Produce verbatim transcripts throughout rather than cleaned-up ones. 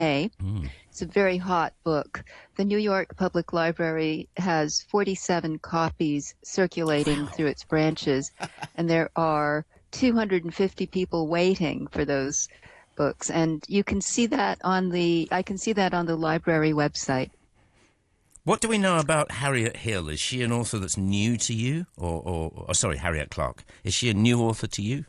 Mm. It's a very hot book. The New York Public Library has forty-seven copies circulating Wow. through its branches, and there are two hundred fifty people waiting for those books. And you can see that on the, I can see that on the library website. What do we know about Harriet Hill? Is she an author that's new to you? Or, or, or sorry, Harriet Clark. Is she a new author to you?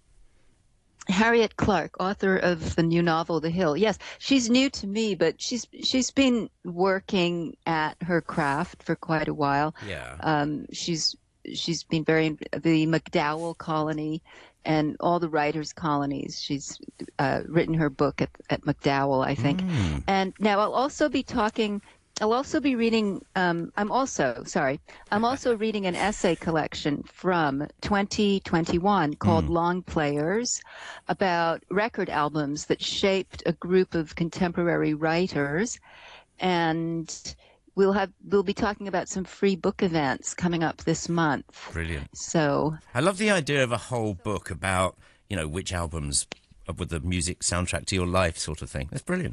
Harriet Clark, author of the new novel The Hill. Yes, she's new to me, but she's she's been working at her craft for quite a while. Yeah. Um, she's she's been very the MacDowell Colony and all the writers' colonies. She's uh, written her book at at MacDowell, I think. Mm. And now I'll also be talking. I'll also be reading. Um, I'm also sorry. I'm also reading an essay collection from twenty twenty-one called Mm. Long Players, about record albums that shaped a group of contemporary writers, and we'll have we'll be talking about some free book events coming up this month. Brilliant. So I love the idea of a whole book about, you know, which albums with the music soundtrack to your life sort of thing. That's brilliant.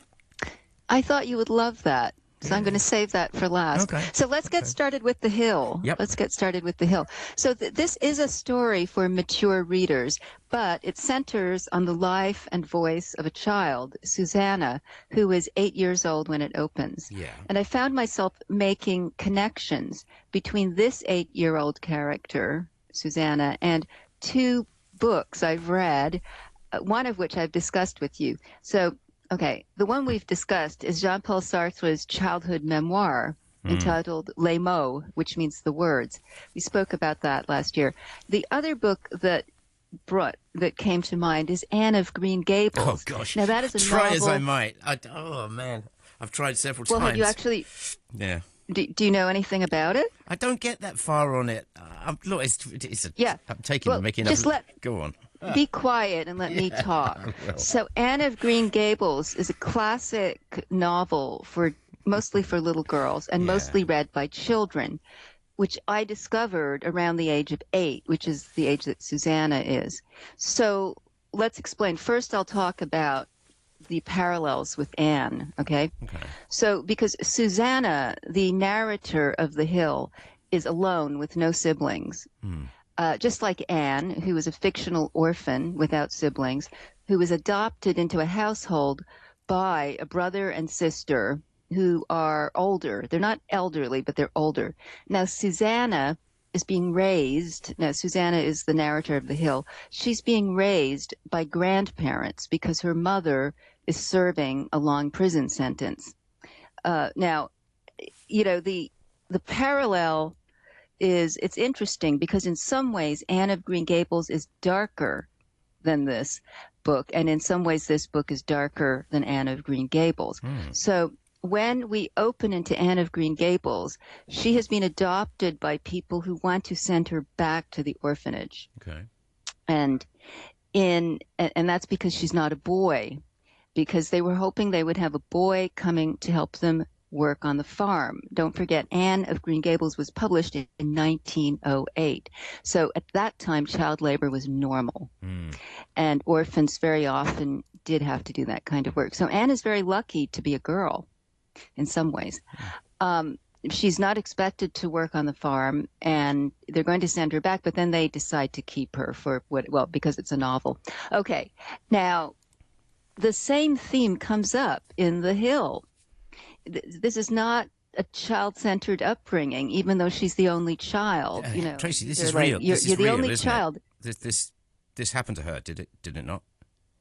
I thought you would love that. So I'm Yeah. going to save that for last. Okay. So let's get Okay. started with The Hill. Yep. Let's get started with The Hill. So th- this is a story for mature readers, but it centers on the life and voice of a child, Susanna, who is eight years old when it opens. Yeah. And I found myself making connections between this eight-year-old character, Susanna, and two books I've read, uh, one of which I've discussed with you. So okay, the one we've discussed is Jean-Paul Sartre's childhood memoir Mm. entitled Les mots, which means the words. We spoke about that last year. The other book that brought that came to mind is Anne of Green Gables. Oh, gosh. Now that is a Try novel. as I might. I, oh, man. I've tried several Well, times. have you actually? Yeah. Do, do you know anything about it? I don't get that far on it. Uh, I'm, look, it's, it's a, Yeah. I'm taking Well, making just up. let- Go on. Be quiet and let me talk. will. So Anne of Green Gables is a classic novel for mostly for little girls and Yeah. mostly read by children, which I discovered around the age of eight, which is the age that Susanna is. So let's explain. First, I'll talk about the parallels with Anne, okay? Okay. So because Susanna, the narrator of The Hill, is alone with no siblings. Hmm. Uh, just like Anne, who is a fictional orphan without siblings, who was adopted into a household by a brother and sister who are older. They're not elderly, but they're older. Now, Susanna is being raised. Now, Susanna is the narrator of The Hill. She's being raised by grandparents because her mother is serving a long prison sentence. Uh, now, you know, the the parallel is it's interesting because in some ways Anne of Green Gables is darker than this book, and in some ways this book is darker than Anne of Green Gables. Hmm. So when we open into Anne of Green Gables, she has been adopted by people who want to send her back to the orphanage. Okay. And in and and that's because she's not a boy, because they were hoping they would have a boy coming to help them work on the farm. Don't forget, Anne of Green Gables was published in nineteen oh eight. So at that time, child labor was normal. Hmm. And orphans very often did have to do that kind of work. So Anne is very lucky to be a girl in some ways. Um, she's not expected to work on the farm, and they're going to send her back, but then they decide to keep her for what, well, because it's a novel. Okay, now the same theme comes up in The Hill. Th- This is not a child-centered upbringing, even though she's the only child. You know, Tracy, this they're is like, real. You're, this you're is the real, only isn't child. it? This, this, this happened to her, did it? Did it not?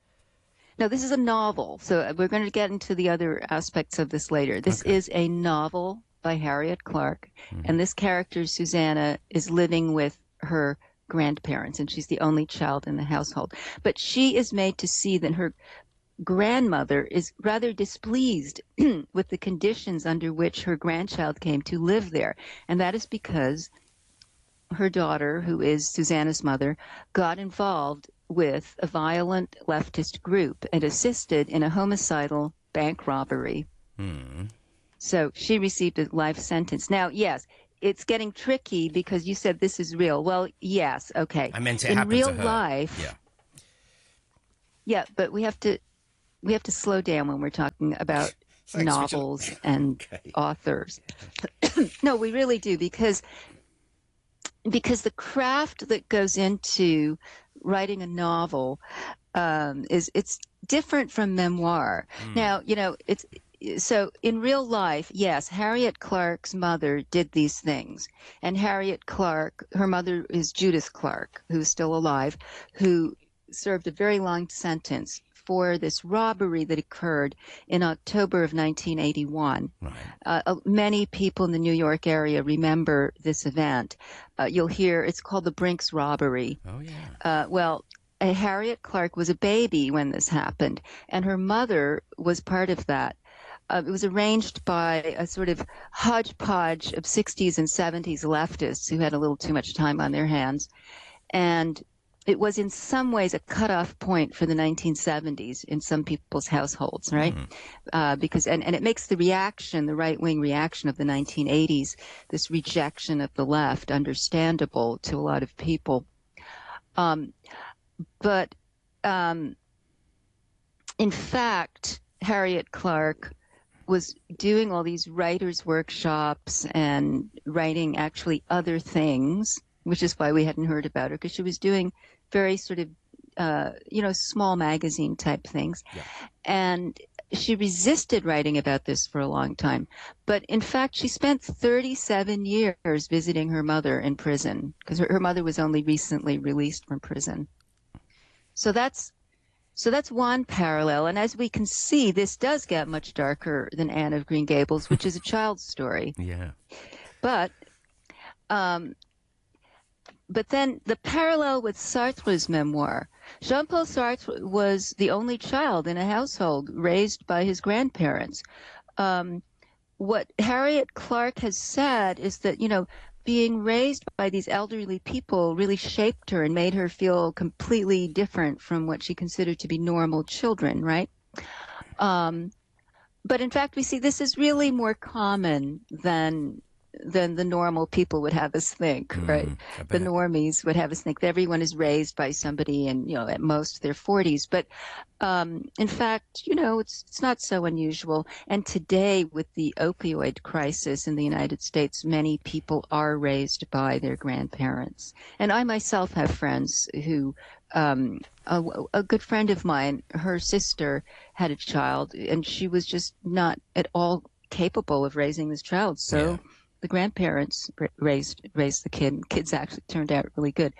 No, this is a novel. So uh, we're going to get into the other aspects of this later. This Okay. is a novel by Harriet Clark, Mhm. and this character, Susanna, is living with her grandparents, and she's the only child in the household. But she is made to see that her grandmother is rather displeased with the conditions under which her grandchild came to live there. And that is because her daughter, who is Susanna's mother, got involved with a violent leftist group and assisted in a homicidal bank robbery. Hmm. So she received a life sentence. Now, yes, it's getting tricky because you said this is real. Well, yes, okay. I meant it In happened real to her. life, Yeah. yeah, but we have to we have to slow down when we're talking about Thanks, Mitchell. novels and Okay. authors. No, we really do, because because the craft that goes into writing a novel um, is it's different from memoir. Mm. Now, you know, it's so in real life, yes, Harriet Clark's mother did these things. And Harriet Clark, her mother is Judith Clark, who's still alive, who served a very long sentence for this robbery that occurred in October of nineteen eighty-one. Right. Uh, many people in the New York area remember this event. Uh, you'll hear it's called the Brinks robbery. Oh, yeah. Uh, well, uh, Harriet Clark was a baby when this happened, and her mother was part of that. Uh, it was arranged by a sort of hodgepodge of sixties and seventies leftists who had a little too much time on their hands. And it was in some ways a cutoff point for the nineteen seventies in some people's households, right? Mm. Uh, because and, and it makes the reaction, the right-wing reaction of the nineteen eighties, this rejection of the left, understandable to a lot of people. Um, but um, in fact, Harriet Clark was doing all these writers' workshops and writing actually other things, which is why we hadn't heard about her, because she was doing very sort of, uh, you know, small magazine type things. Yeah. And she resisted writing about this for a long time. But in fact, she spent thirty-seven years visiting her mother in prison, because her, her mother was only recently released from prison. So that's So that's one parallel. And as we can see, this does get much darker than Anne of Green Gables, which is a child's story. Yeah. But um, but then the parallel with Sartre's memoir. Jean-Paul Sartre was the only child in a household raised by his grandparents. Um, what Harriet Clark has said is that, you know, being raised by these elderly people really shaped her and made her feel completely different from what she considered to be normal children, right? Um, but in fact, we see this is really more common than than the normal people would have us think, right? Mm, the normies would have us think that everyone is raised by somebody in, you know, at most their forties. But um, in fact, you know, it's it's not so unusual. And today, with the opioid crisis in the United States, many people are raised by their grandparents. And I myself have friends who, um, a, a good friend of mine, her sister had a child, and she was just not at all capable of raising this child. So. Yeah. The grandparents raised raised the kid. Kids actually turned out really good.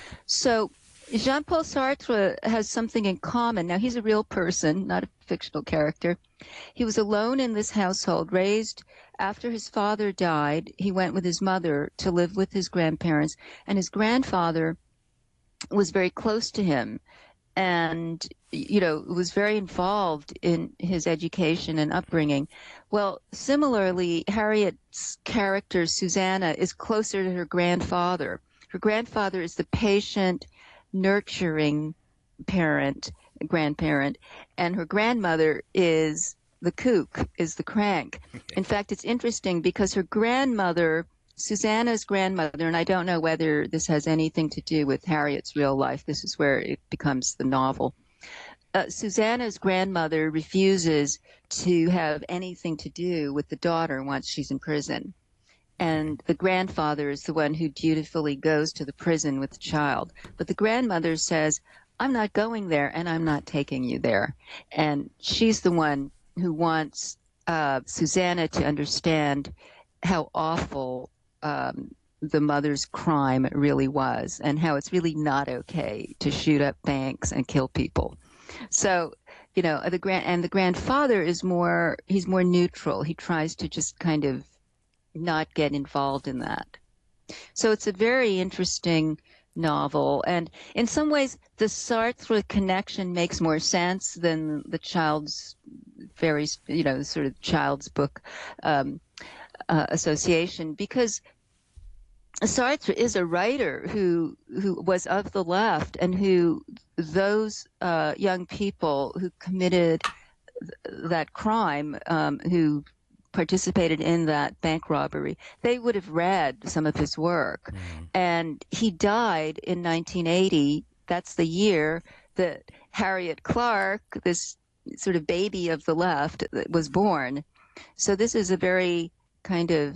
So Jean-Paul Sartre has something in common. Now, he's a real person, not a fictional character. He was alone in this household, raised after his father died. He went with his mother to live with his grandparents, and his grandfather was very close to him. And, you know, was very involved in his education and upbringing. Well, similarly, Harriet's character, Susanna, is closer to her grandfather. Her grandfather is the patient, nurturing parent, grandparent, and her grandmother is the kook, is the crank. In fact, it's interesting because her grandmother, Susanna's grandmother, and I don't know whether this has anything to do with Harriet's real life. This is where it becomes the novel. Uh, Susanna's grandmother refuses to have anything to do with the daughter once she's in prison. And the grandfather is the one who dutifully goes to the prison with the child. But the grandmother says, I'm not going there and I'm not taking you there. And she's the one who wants uh, Susanna to understand how awful Um, the mother's crime really was, and how it's really not okay to shoot up banks and kill people. So, you know, the grand and the grandfather is more, he's more neutral. He tries to just kind of not get involved in that. So it's a very interesting novel. And in some ways, the Sartre connection makes more sense than the child's very, you know, sort of child's book um, uh, association, because Sartre is a writer who who was of the left, and who those uh, young people who committed th- that crime, um, who participated in that bank robbery, they would have read some of his work. Mm. And he died in nineteen eighty. That's the year that Harriet Clark, this sort of baby of the left that was born. So this is a very kind of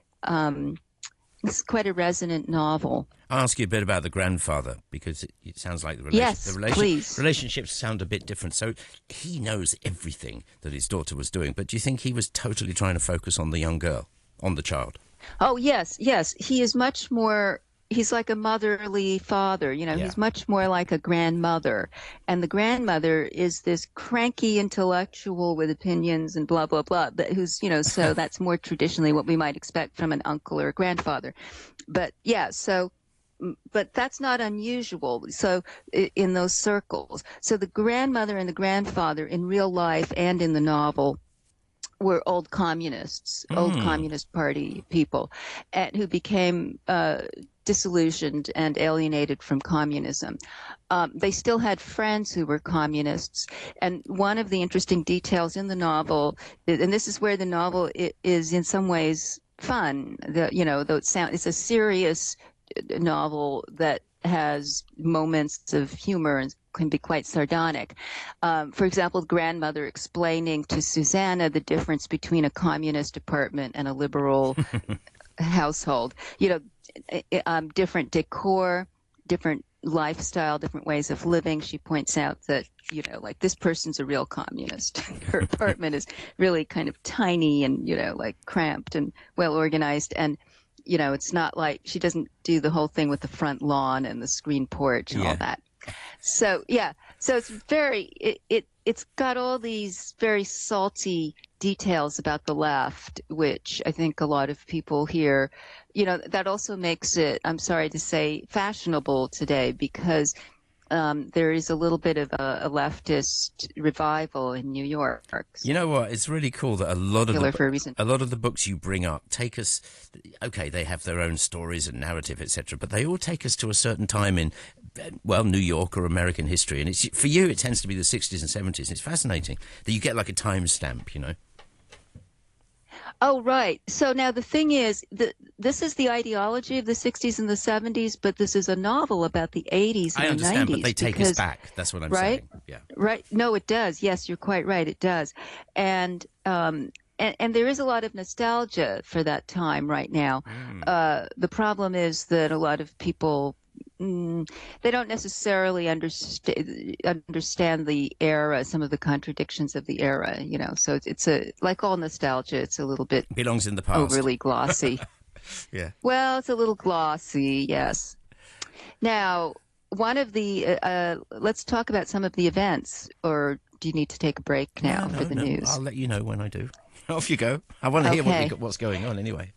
um, it's quite a resonant novel. I'll ask you a bit about the grandfather, because it, it sounds like the, relation, Yes, the relation, please. relationships sound a bit different. So he knows everything that his daughter was doing, but do you think he was totally trying to focus on the young girl, on the child? Oh, yes, yes. He is much more, he's like a motherly father, you know, Yeah. he's much more like a grandmother. And the grandmother is this cranky intellectual with opinions and blah, blah, blah, but who's, you know, so that's more traditionally what we might expect from an uncle or a grandfather. But yeah, so, but that's not unusual. So in those circles, so the grandmother and the grandfather in real life and in the novel were old communists, mm. old Communist Party people, and who became uh, disillusioned and alienated from communism. Um, they still had friends who were communists, and one of the interesting details in the novel, and this is where the novel is in some ways fun. The, you know, though it sound, it's a serious novel that has moments of humor and can be quite sardonic. Um, for example, the grandmother explaining to Susanna the difference between a communist apartment and a liberal household. You know, um, different decor, different lifestyle, different ways of living. She points out that, you know, like this person's a real communist. Her apartment is really kind of tiny and, you know, like cramped and well organized. And you know, it's not like she doesn't do the whole thing with the front lawn and the screen porch and yeah. all that. So, yeah. So it's very, it, it, it's got all these very salty details about the left, which I think a lot of people here, you know, that also makes it, I'm sorry to say, fashionable today because Um, there is a little bit of a, a leftist revival in New York. You know what? It's really cool that a lot of the for a, reason. a lot of the books you bring up take us. Okay, they have their own stories and narrative, et cetera, but they all take us to a certain time in, well, New York or American history. And it's for you, it tends to be the sixties and seventies. It's fascinating that you get like a timestamp, you know. Oh, right. So now the thing is, the, this is the ideology of the sixties and the seventies, but this is a novel about the eighties and I the understand, nineties. but they take because, us back. That's what I'm right? saying. Yeah. Right. No, it does. Yes, you're quite right. It does. And um, and, and there is a lot of nostalgia for that time right now. Mm. Uh, the problem is that a lot of people Mm, they don't necessarily understand understand the era, some of the contradictions of the era, you know. So it's, it's a like all nostalgia, it's a little bit belongs in the past, overly glossy. Yeah. Well, it's a little glossy, yes. Now, one of the uh, uh, let's talk about some of the events, or do you need to take a break now no, no, for the no. news? I'll let you know when I do. Off you go. I want to okay. hear what you got, what's going on anyway.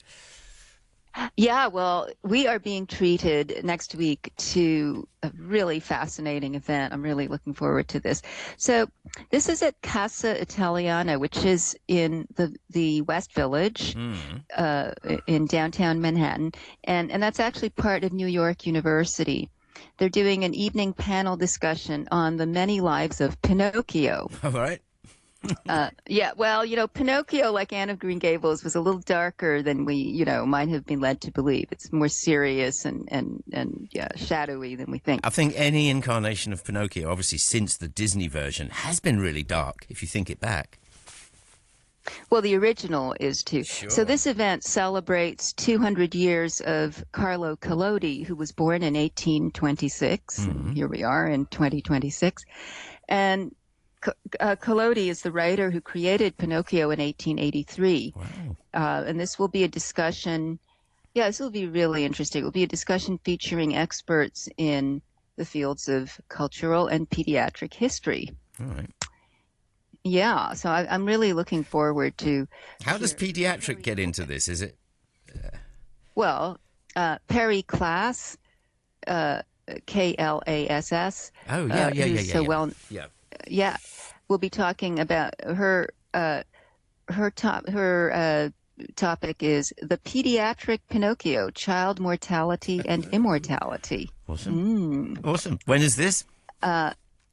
Yeah, well, we are being treated next week to a really fascinating event. I'm really looking forward to this. So this is at Casa Italiana, which is in the, the West Village mm. uh, in downtown Manhattan. And, and that's actually part of New York University. They're doing an evening panel discussion on the many lives of Pinocchio. All right. uh, yeah, well, you know, Pinocchio, like Anne of Green Gables, was a little darker than we, you know, might have been led to believe. It's more serious and, and, and yeah, shadowy than we think. I think any incarnation of Pinocchio, obviously since the Disney version, has been really dark, if you think it back. Well, the original is too. Sure. So this event celebrates two hundred years of Carlo Collodi, who was born in eighteen twenty-six. Mm-hmm. Here we are in twenty twenty-six. And Uh, Collodi is the writer who created Pinocchio in eighteen eighty-three. Wow. Uh, and this will be a discussion. Yeah, this will be really interesting. It will be a discussion featuring experts in the fields of cultural and pediatric history. All right. Yeah, so I, I'm really looking forward to. How does pediatric get into this? Is it? Uh... Well, uh, Perry Klass, uh, K L A S S. Oh, yeah, uh, yeah, yeah, yeah. So yeah. well, yeah. Yeah, we'll be talking about her. Uh, her top. Her uh, topic is the pediatric Pinocchio: child mortality and immortality. Awesome. Mm. Awesome. When is this? Uh,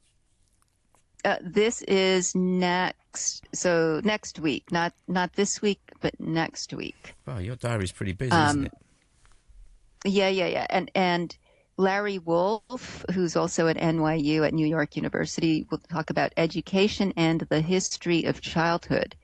uh, this is next. So next week, not not this week, but next week. Wow, your diary's pretty busy, um, isn't it? Yeah, yeah, yeah, and and Larry Wolf, who's also at N Y U at New York University, will talk about education and the history of childhood.